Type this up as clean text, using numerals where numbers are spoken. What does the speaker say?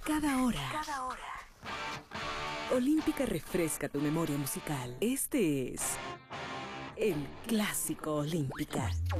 Cada hora. Olímpica refresca tu memoria musical. Este es el Clásico Olímpica.